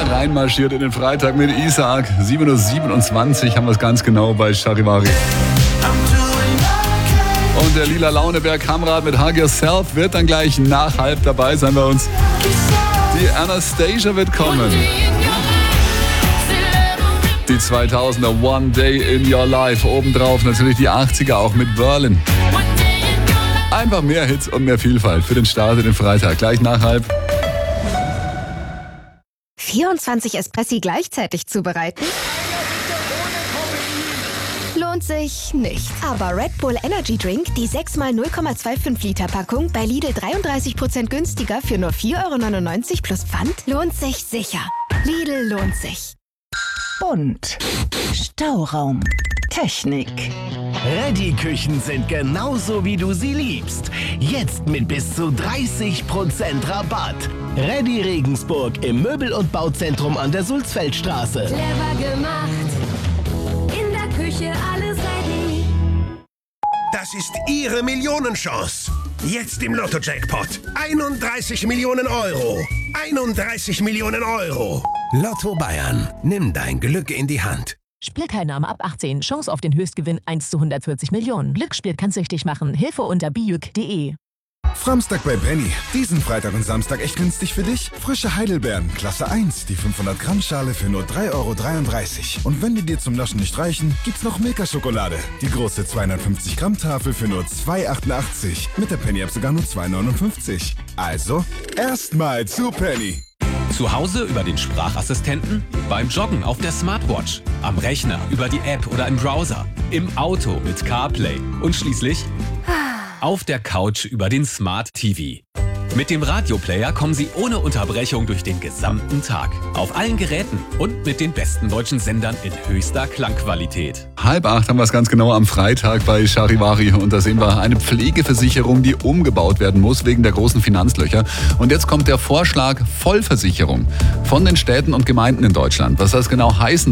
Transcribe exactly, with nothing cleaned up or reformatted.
reinmarschiert in den Freitag mit Isaac. sieben Uhr siebenundzwanzig haben wir es ganz genau bei Charivari. Und der lila Launeberg Hamrad mit Hug Yourself wird dann gleich nach halb dabei sein bei uns. Die Anastasia wird kommen. Die zweitausender One Day in Your Life. Obendrauf natürlich die achtziger auch mit Berlin. Einfach mehr Hits und mehr Vielfalt für den Start in den Freitag. Gleich nach halb. vierundzwanzig Espressi gleichzeitig zubereiten? Lohnt sich nicht. Aber Red Bull Energy Drink, die sechs mal null Komma fünfundzwanzig Liter Packung, bei Lidl dreiunddreißig Prozent günstiger für nur vier Euro neunundneunzig plus Pfand, lohnt sich sicher. Lidl lohnt sich. Bunt. Stauraum. Technik. Reddy-Küchen sind genauso, wie du sie liebst. Jetzt mit bis zu dreißig Prozent Rabatt. Reddy Regensburg im Möbel- und Bauzentrum an der Sulzfeldstraße. Clever gemacht. In der Küche alles ready. Das ist Ihre Millionenchance. Jetzt im Lotto-Jackpot. einunddreißig Millionen Euro. einunddreißig Millionen Euro. Lotto Bayern. Nimm dein Glück in die Hand. Spielteilnahme ab achtzehn. Chance auf den Höchstgewinn eins zu hundertvierzig Millionen. Glücksspiel kann süchtig machen. Hilfe unter bijuk punkt de. Framstag bei Penny. Diesen Freitag und Samstag echt günstig für dich? Frische Heidelbeeren, Klasse eins, die fünfhundert Gramm Schale für nur drei Euro dreiunddreißig. Und wenn die dir zum Naschen nicht reichen, gibt's noch Milka-Schokolade. Die große zweihundertfünfzig Gramm Tafel für nur zwei Euro achtundachtzig. Mit der Penny-App sogar nur zwei Euro neunundfünfzig. Also, erstmal zu Penny. Zu Hause über den Sprachassistenten, beim Joggen auf der Smartwatch, am Rechner über die App oder im Browser, im Auto mit CarPlay und schließlich auf der Couch über den Smart T V. Mit dem Radioplayer kommen Sie ohne Unterbrechung durch den gesamten Tag. Auf allen Geräten und mit den besten deutschen Sendern in höchster Klangqualität. Halb acht haben wir es ganz genau am Freitag bei Charivari. Und da sehen wir eine Pflegeversicherung, die umgebaut werden muss wegen der großen Finanzlöcher. Und jetzt kommt der Vorschlag Vollversicherung von den Städten und Gemeinden in Deutschland. Was das genau heißen